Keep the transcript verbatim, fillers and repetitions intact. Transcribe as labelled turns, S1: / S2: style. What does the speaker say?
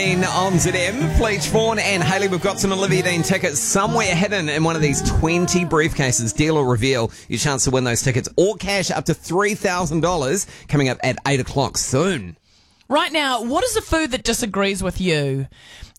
S1: On Z M, Fleech Fawn and Hayley, we've got some Olivia Dean tickets somewhere hidden in one of these twenty briefcases. Deal or reveal, your chance to win those tickets or cash up to three thousand dollars coming up at eight o'clock soon.
S2: Right now, what is a food that disagrees with you?